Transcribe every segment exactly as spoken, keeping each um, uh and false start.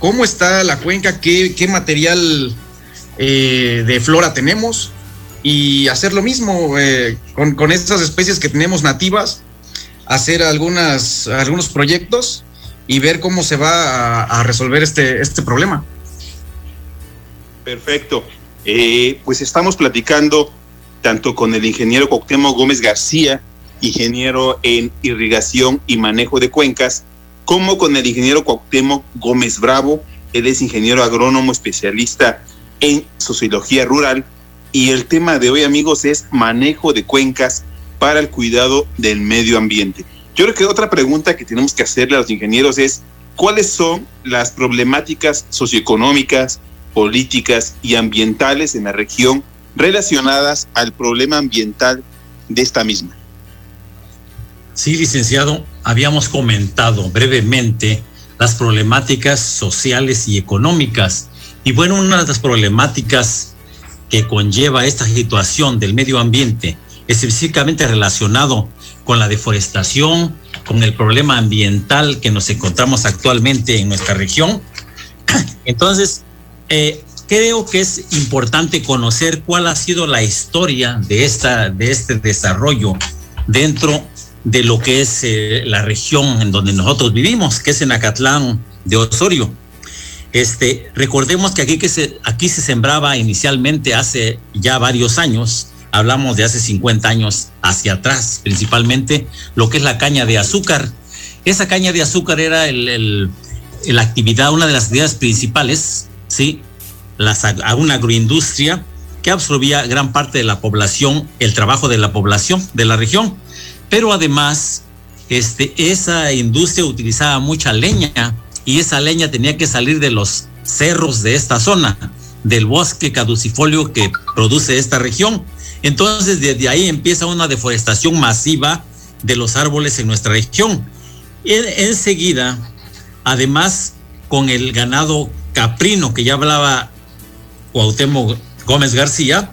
cómo está la cuenca, qué, qué material eh, de flora tenemos, y hacer lo mismo eh, con, con estas especies que tenemos nativas, hacer algunas, algunos proyectos y ver cómo se va a, a resolver este, este problema. Perfecto. Eh, pues estamos platicando tanto con el ingeniero Cuauhtémoc Gómez García, ingeniero en irrigación y manejo de cuencas, como con el ingeniero Cuauhtémoc Gómez Bravo. Él es ingeniero agrónomo especialista en sociología rural, y el tema de hoy, amigos, es manejo de cuencas para el cuidado del medio ambiente. Yo creo que otra pregunta que tenemos que hacerle a los ingenieros es: ¿cuáles son las problemáticas socioeconómicas, políticas y ambientales en la región relacionadas al problema ambiental de esta misma? Sí, licenciado, habíamos comentado brevemente las problemáticas sociales y económicas. Y bueno, una de las problemáticas que conlleva esta situación del medio ambiente, específicamente relacionado con la deforestación, con el problema ambiental que nos encontramos actualmente en nuestra región. Entonces, eh, creo que es importante conocer cuál ha sido la historia de, esta, de este desarrollo dentro de lo que es eh, la región en donde nosotros vivimos, que es en Acatlán de Osorio. Este, recordemos que aquí, que se, aquí se sembraba inicialmente hace ya varios años, hablamos de hace cincuenta años hacia atrás, principalmente lo que es la caña de azúcar. Esa caña de azúcar era el, el, la actividad, una de las actividades principales, ¿sí? Las, una agroindustria que absorbía gran parte de la población, el trabajo de la población de la región, pero además este, esa industria utilizaba mucha leña, y esa leña tenía que salir de los cerros de esta zona, del bosque caducifolio que produce esta región. Entonces, desde ahí empieza una deforestación masiva de los árboles en nuestra región. En, enseguida, además, con el ganado caprino, que ya hablaba Cuauhtémoc Gómez García,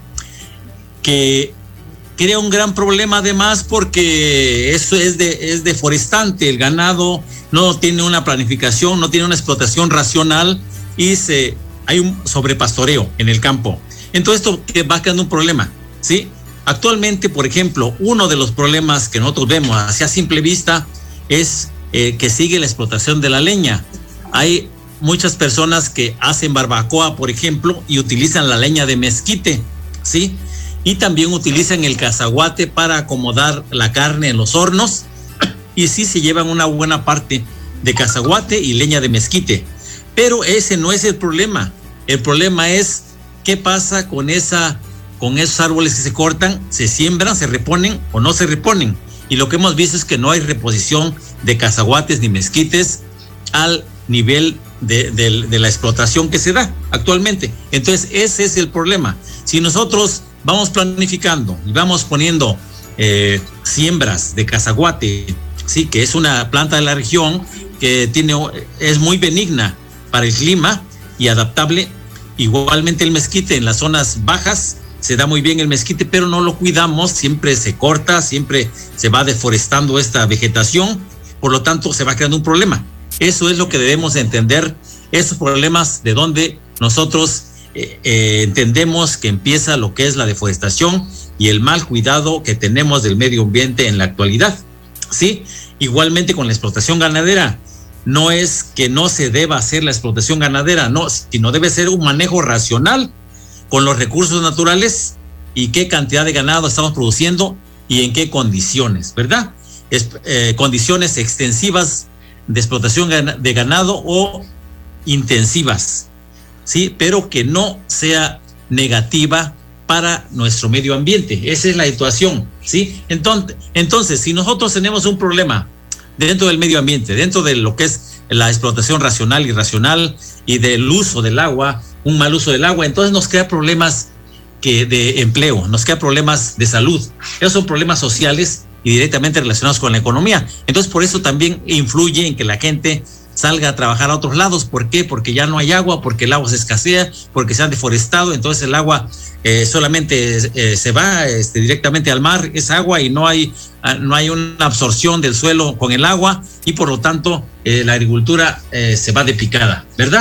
que crea un gran problema además porque eso es, de, es deforestante. El ganado no tiene una planificación, no tiene una explotación racional, y se, hay un sobrepastoreo en el campo. Entonces esto va creando un problema, ¿sí? Actualmente, por ejemplo, uno de los problemas que nosotros vemos hacia simple vista es eh, que sigue la explotación de la leña. Hay muchas personas que hacen barbacoa, por ejemplo, y utilizan la leña de mezquite, ¿sí? Y también utilizan el cazaguate para acomodar la carne en los hornos, y sí se llevan una buena parte de cazaguate y leña de mezquite. Pero ese no es el problema. El problema es qué pasa con esa, con esos árboles que se cortan, se siembran, se reponen o no se reponen. Y lo que hemos visto es que no hay reposición de cazaguates ni mezquites al nivel de, de, de la explotación que se da actualmente. Entonces ese es el problema. Si nosotros vamos planificando y vamos poniendo eh, siembras de cazaguate, sí, que es una planta de la región que tiene, es muy benigna para el clima y adaptable. Igualmente el mezquite en las zonas bajas se da muy bien el mezquite, pero no lo cuidamos, siempre se corta, siempre se va deforestando esta vegetación, por lo tanto se va creando un problema. Eso es lo que debemos entender, esos problemas de donde nosotros eh, eh, entendemos que empieza lo que es la deforestación y el mal cuidado que tenemos del medio ambiente en la actualidad, ¿sí? Igualmente con la explotación ganadera. No es que no se deba hacer la explotación ganadera, no, sino debe ser un manejo racional con los recursos naturales y qué cantidad de ganado estamos produciendo y en qué condiciones, ¿verdad? Es, eh, condiciones extensivas de explotación de ganado o intensivas, ¿sí? Pero que no sea negativa para nuestro medio ambiente. Esa es la situación, ¿sí? Entonces, entonces, si nosotros tenemos un problema dentro del medio ambiente, dentro de lo que es la explotación racional, irracional y del uso del agua, un mal uso del agua, entonces nos crea problemas que de empleo, nos crea problemas de salud. Esos son problemas sociales y directamente relacionados con la economía. Entonces, por eso también influye en que la gente salga a trabajar a otros lados. ¿Por qué? Porque ya no hay agua, porque el agua se escasea, porque se han deforestado, entonces el agua eh, solamente eh, se va este, directamente al mar, esa agua, y no hay, no hay una absorción del suelo con el agua, y por lo tanto eh, la agricultura eh, se va de picada, ¿verdad?